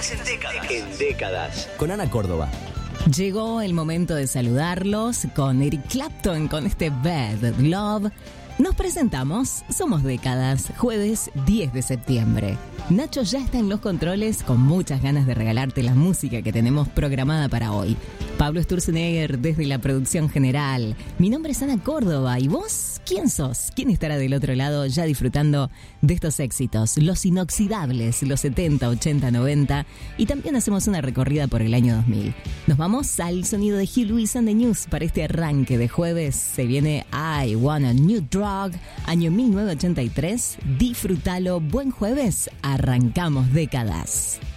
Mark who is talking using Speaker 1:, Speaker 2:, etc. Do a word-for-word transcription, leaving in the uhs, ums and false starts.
Speaker 1: Décadas en décadas. En décadas. Con Ana Córdoba.
Speaker 2: Llegó el momento de saludarlos con Eric Clapton, con este Bad Love. Nos presentamos, somos Décadas, jueves diez de septiembre. Nacho ya está en los controles con muchas ganas de regalarte la música que tenemos programada para hoy. Pablo Sturzenegger desde la producción general. Mi nombre es Ana Córdoba. ¿Y vos? ¿Quién sos? ¿Quién estará del otro lado ya disfrutando de estos éxitos? Los inoxidables, los setenta, ochenta, noventa. Y también hacemos una recorrida por el año dos mil. Nos vamos al sonido de Hugh Lewis and the News para este arranque de jueves. Se viene I Want a New Drug, año mil novecientos ochenta y tres. Disfrútalo. Buen jueves. Arrancamos Décadas.